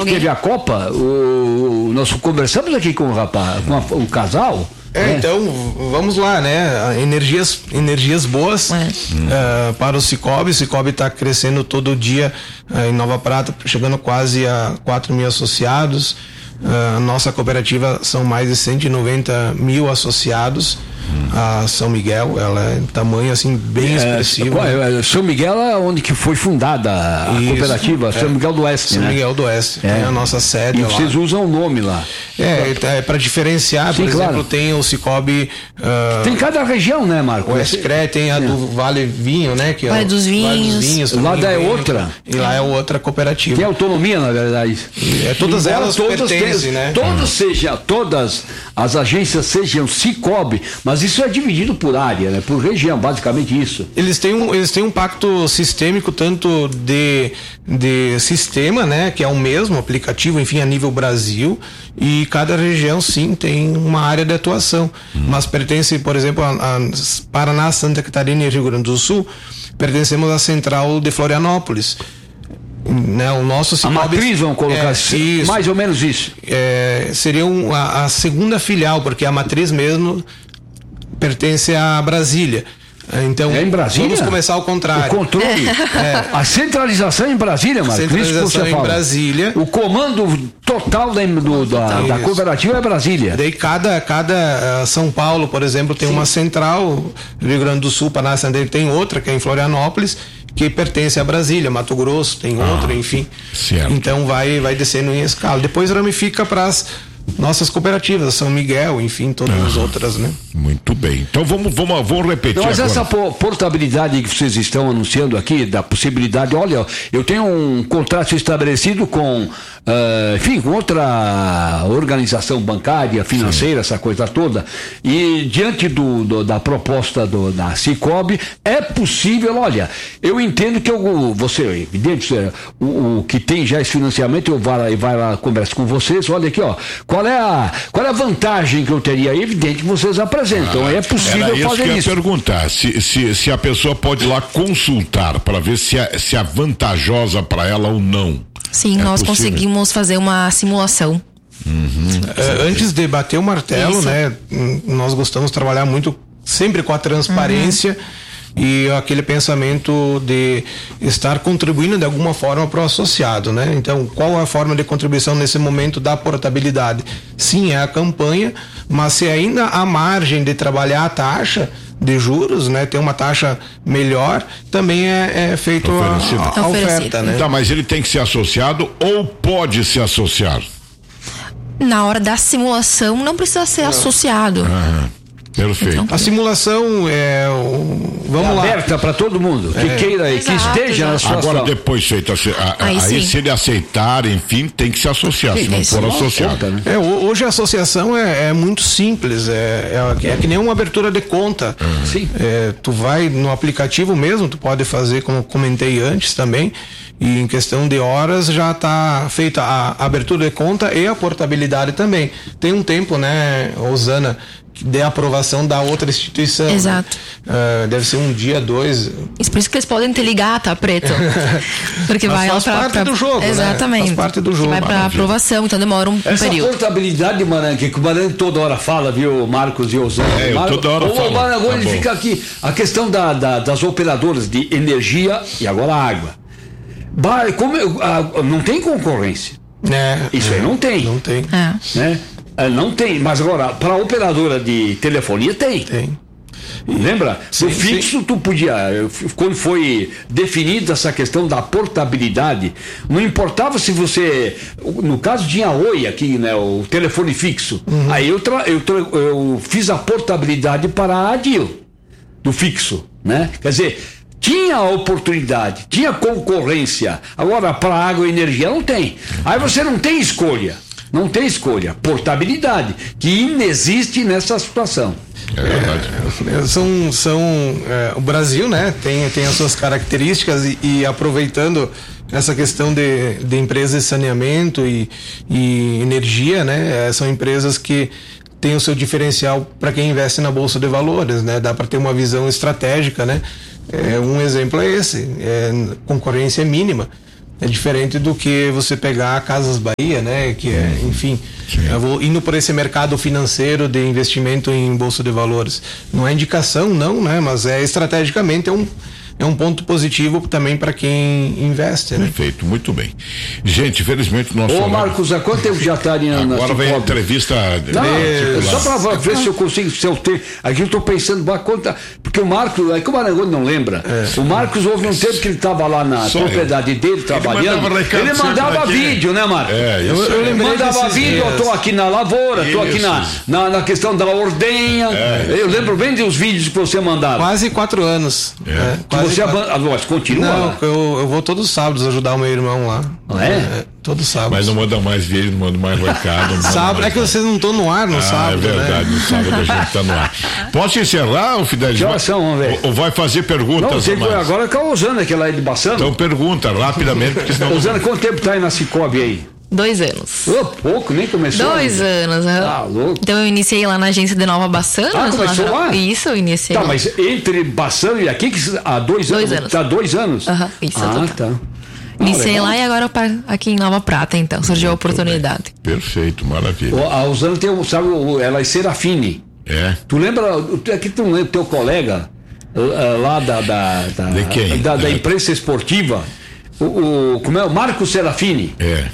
teve a Copa, nós conversamos aqui com o rapaz, com o casal. Então, vamos lá, né? Energias boas para o Cicobi. O Cicobi está crescendo todo dia em Nova Prata, chegando quase a 4.000 associados. A nossa cooperativa são mais de 190 mil associados. A São Miguel, ela é tamanho assim bem expressivo. São Miguel é onde que foi fundada a cooperativa, São Miguel do Oeste, São Miguel do Oeste, tem a nossa sede lá. E vocês usam o nome lá. Para diferenciar, por exemplo, tem o Cicobi... tem cada região, né, Marco? O Escré tem a do Vale Vinho, né? Que Vale dos Vinhos. Lá é outra. E lá é outra cooperativa. Tem autonomia, na verdade. Todas elas pertencem, né? Todas as agências sejam Cicobi, mas isso é dividido por área, né? Por região, basicamente isso. Eles têm um pacto sistêmico, tanto de sistema, né? Que é o mesmo aplicativo, enfim, a nível Brasil, e cada região, sim, tem uma área de atuação. Mas pertence, por exemplo, a Paraná, Santa Catarina e Rio Grande do Sul, pertencemos à central de Florianópolis. Né, o nosso Cicobi, a matriz, vamos colocar assim, mais ou menos isso. Seria a segunda filial, porque a matriz mesmo pertence a Brasília. Então, em Brasília? Vamos começar ao contrário. O controle. A centralização em Brasília, Marcos. Centralização em Brasília. O comando total da cooperativa é Brasília. Daí cada São Paulo, por exemplo, tem uma central, Rio Grande do Sul, Paraná, tem outra, que é em Florianópolis, que pertence a Brasília. Mato Grosso tem outra, enfim. Certo. Então vai descendo em escala. Depois ramifica para as nossas cooperativas, São Miguel, enfim, todas as outras, né? Muito bem. Então vamos repetir. Mas agora. Essa portabilidade que vocês estão anunciando aqui, da possibilidade, olha, eu tenho um contrato estabelecido com, enfim, com outra organização bancária, financeira, essa coisa toda, e diante da proposta da Cicobi, é possível, olha, eu entendo que você, evidente, o que tem já esse financiamento, eu vai lá, converso com vocês, olha aqui, ó, qual é a vantagem que eu teria? É evidente que vocês apresentam, é possível fazer isso. Eu ia perguntar, se a pessoa pode ir lá consultar para ver se é vantajosa para ela ou não. Sim, nós conseguimos fazer uma simulação. Antes de bater o martelo, né? Nós gostamos de trabalhar muito sempre com a transparência e aquele pensamento de estar contribuindo de alguma forma para o associado, né? Então, qual é a forma de contribuição nesse momento da portabilidade? Sim, é a campanha, mas se ainda há margem de trabalhar a taxa de juros, né? Tem uma taxa melhor, também é feito a oferta, né? Tá, mas ele tem que ser associado ou pode se associar? Na hora da simulação não precisa ser associado. Perfeito. Então, a simulação vamos lá, aberta para todo mundo que queira e que esteja na situação. Agora, depois feito aí se ele aceitar, enfim, tem que se associar. Se não for associado, né? Hoje a associação é muito simples, é que nem uma abertura de conta. Sim. Tu vai no aplicativo mesmo, tu pode fazer, como comentei antes também, e em questão de horas já está feita a abertura de conta e a portabilidade também. Tem um tempo, né, Rosana, de aprovação da outra instituição. Exato. Deve ser um dia, 2. Por isso que eles podem te ligar, tá, Preto? Porque vai faz parte do jogo. Exatamente. Né? Faz parte do jogo. Vai para aprovação, então demora um período. Essa portabilidade de Maranhão, que o Maranhão toda hora fala, viu, Marcos e Osana? Toda hora fala. O Maranhão, ele fica aqui. A questão das operadoras de energia e agora água. Não tem concorrência. Isso aí não tem. Não tem. Né? Não tem, mas agora, para a operadora de telefonia tem. Lembra? No fixo, tu podia, quando foi definida essa questão da portabilidade, não importava se você, no caso tinha Oi aqui, né, o telefone fixo, aí eu fiz a portabilidade para a ADIL, do fixo, né? Quer dizer, tinha oportunidade, tinha concorrência, agora para água e energia não tem, aí você não tem escolha. Não tem escolha, portabilidade, que inexiste nessa situação. É verdade. O Brasil, né, tem as suas características e aproveitando essa questão de empresas de saneamento e energia, né, são empresas que têm o seu diferencial para quem investe na Bolsa de Valores, né, dá para ter uma visão estratégica, né. Um exemplo é esse, concorrência mínima. É diferente do que você pegar a Casas Bahia, né? Que é, enfim, eu vou indo por esse mercado financeiro de investimento em bolsa de valores. Não é indicação, não, né? Mas estrategicamente é um ponto positivo também para quem investe, né? Perfeito, muito bem. Gente, infelizmente o nosso... Ô, Marcos, há quanto tempo já está ali na Agora vem a entrevista... Só para ver se eu consigo, se eu tenho... Aqui eu estou pensando, porque o Marcos, é que o Marangoni não lembra. O Marcos, houve um tempo que ele estava lá na propriedade dele, trabalhando. Ele mandava vídeo, né, Marcos? Ele mandava vídeo, eu estou aqui na lavoura, estou aqui na questão da ordenha. Eu lembro bem dos vídeos que você mandava. Quase 4 anos. Você continua? Não, eu vou todos os sábados ajudar o meu irmão lá. Todos os sábados. Mas não manda mais vídeo, não manda mais recado. Sábado, é que vocês não estão no ar no sábado. É verdade, no sábado a gente está no ar. Posso encerrar, o Fidelis? Ou vai fazer perguntas? Não, agora com a Osana, que ela é de Bassano. Então pergunta rapidamente, porque senão... Osana, quanto tempo está aí na Cicobi aí? 2 anos. Pouco, nem começou. 2 anos. Louco. Então eu iniciei lá na agência de Nova Bassano. Começou lá? Isso, eu iniciei. Tá, mas entre Bassano e aqui, há 2 anos. 2 anos. Tá 2 anos? Isso. Tá. Iniciei lá e agora aqui em Nova Prata, então, surgiu a oportunidade. Perfeito, maravilha. A Osana tem, sabe, ela é Serafine. Tu lembra, aqui tu lembra teu colega lá da imprensa esportiva, como é o Marcos Serafini?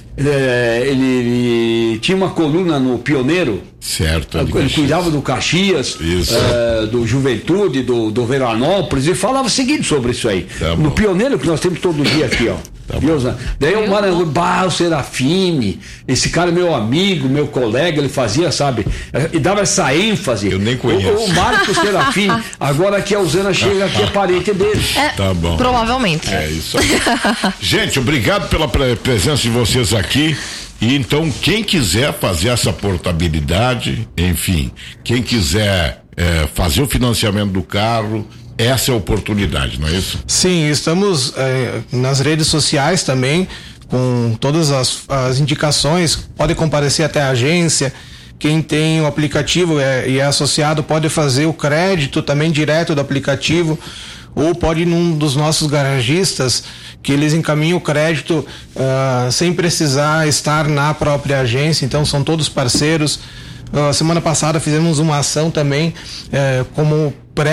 Ele tinha uma coluna no Pioneiro. Certo. Ele cuidava do Caxias, do Juventude, do Veranópolis, e falava o seguinte sobre isso aí. No Pioneiro, que nós temos todo dia aqui, ó. Daí o Marangoni, o Serafine, esse cara é meu amigo, meu colega, ele fazia, sabe, e dava essa ênfase. Eu nem conheço. O Marcos Serafine, agora que a Osana chega aqui, é parente dele. Tá bom. Provavelmente. É isso aí. Gente, obrigado pela presença de vocês aqui. E então, quem quiser fazer essa portabilidade, enfim, quem quiser fazer o financiamento do carro, essa é a oportunidade, não é isso? Sim, estamos nas redes sociais também, com todas as indicações, pode comparecer até a agência. Quem tem o aplicativo e é associado pode fazer o crédito também direto do aplicativo, ou pode ir num dos nossos garagistas, que eles encaminham o crédito sem precisar estar na própria agência. Então são todos parceiros. Semana passada fizemos uma ação também como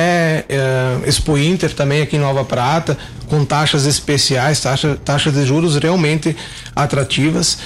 pré-Expo Inter também aqui em Nova Prata, com taxas especiais, taxas de juros realmente atrativas.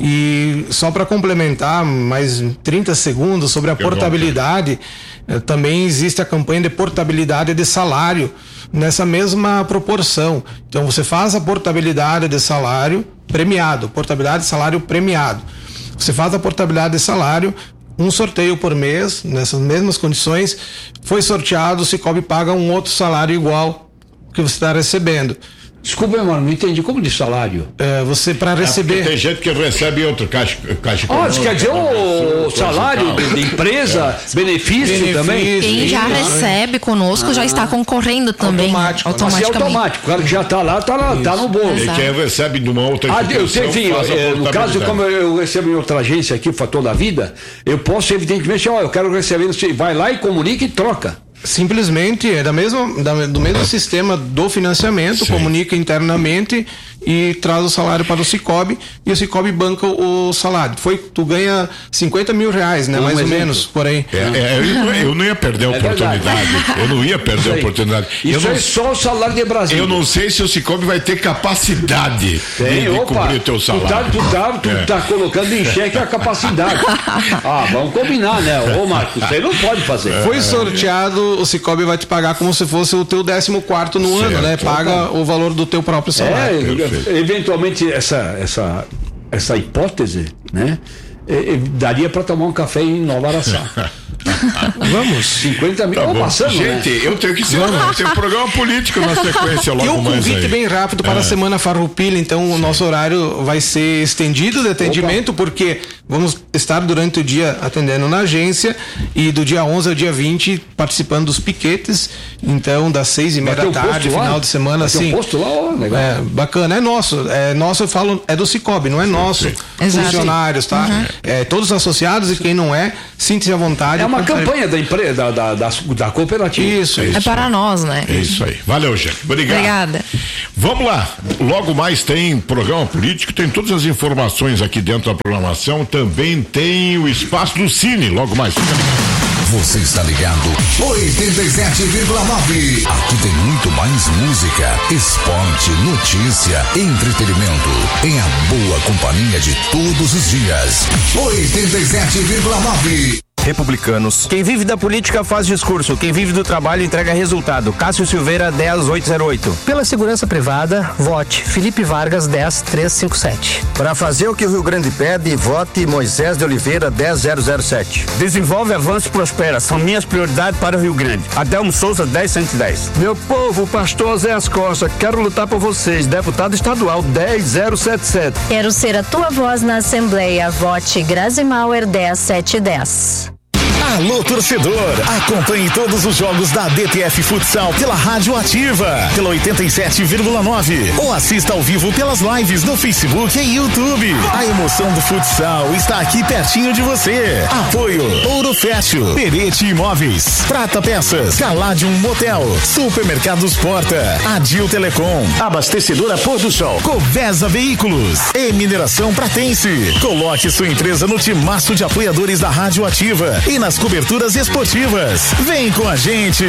E só para complementar mais 30 segundos sobre a portabilidade, também existe a campanha de portabilidade de salário nessa mesma proporção. Então você faz a portabilidade de salário premiado, portabilidade de salário premiado. Você faz a portabilidade de salário, um sorteio por mês, nessas mesmas condições, foi sorteado, o Cicobi paga um outro salário igual que você está recebendo. Desculpa, mano, não entendi. Como de salário? Você para receber. Tem gente que recebe outro caixa quer dizer o salário de empresa, benefício também? Quem já recebe conosco já está concorrendo também. Automaticamente. Mas é automático. O cara que já está lá, tá no bolso. E quem recebe de uma outra instituição. No caso, como eu recebo em outra agência aqui, foi toda a vida, eu posso, evidentemente, eu quero receber, você vai lá e comunica e troca. Simplesmente é do mesmo sistema do financiamento, comunica internamente e traz o salário para o Cicobi, e o Cicobi banca o salário. Tu ganha 50 mil reais, né? Mais ou menos, por aí. Eu não ia perder a oportunidade. Eu não ia perder a oportunidade. Isso é só o salário de Brasília. Eu não sei se o Cicobi vai ter capacidade de cobrir o teu salário. Tu tá colocando em xeque a capacidade. Vamos combinar, né? Ô Marcos, você não pode fazer. Foi sorteado, o Cicobi vai te pagar como se fosse o teu 14º no ano, né? Paga o valor do teu próprio salário. Eventualmente essa hipótese, né? Daria para tomar um café em Nova Araçá. Vamos, 50 mil. Passando, gente, né? Eu tenho que ser. Tem um programa político na sequência logo mais. E um convite bem rápido para a Semana Farroupilha. Então o nosso horário vai ser estendido de atendimento, porque vamos estar durante o dia atendendo na agência, e do dia 11 ao dia 20 participando dos piquetes. Então das 6:30 da tarde, final de semana, assim. Um posto lá, legal. Bacana, é nosso, eu falo, é do Cicobi, não é nosso. Funcionários, tá? Todos os associados, e quem não é, sinta-se à vontade. É uma campanha da empresa, da cooperativa. Isso. É para nós, né? É isso aí. Valeu, gente. Obrigado. Obrigada. Vamos lá. Logo mais tem programa político, tem todas as informações aqui dentro da programação. Também tem o espaço do Cine. Logo mais. Você está ligado 87,9. Aqui tem muito mais música, esporte, notícia, entretenimento. Em a boa companhia de todos os dias. 87,9. Republicanos. Quem vive da política faz discurso, quem vive do trabalho entrega resultado. Cássio Silveira, 10808. Pela segurança privada, vote Felipe Vargas, 10357. Para fazer o que o Rio Grande pede, vote Moisés de Oliveira, 10007. Desenvolve, avança e prospera. São minhas prioridades para o Rio Grande. Adelmo Souza, 10110. Meu povo, pastor Zé As Costa, quero lutar por vocês. Deputado estadual, 10077. Quero ser a tua voz na Assembleia. Vote Grazi Mauer, 10710. Alô, torcedor, acompanhe todos os jogos da DTF Futsal pela Rádio Ativa, pela 87,9 ou assista ao vivo pelas lives no Facebook e YouTube. A emoção do futsal está aqui pertinho de você. Apoio Ouro Fértil, Perete Imóveis, Prata Peças, Caladium Motel, Supermercados Porta, Adil Telecom, Abastecedora Pôr do Sol, Covesa Veículos e Mineração Pratense. Coloque sua empresa no timaço de apoiadores da Rádio Ativa e nas coberturas esportivas. Vem com a gente.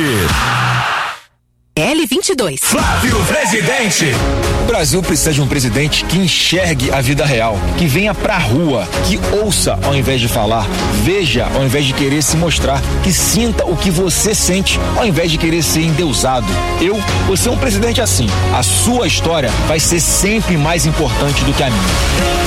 L22. Flávio Presidente. O Brasil precisa de um presidente que enxergue a vida real, que venha pra rua, que ouça ao invés de falar, veja ao invés de querer se mostrar, que sinta o que você sente ao invés de querer ser endeusado. Eu vou ser um presidente assim. A sua história vai ser sempre mais importante do que a minha.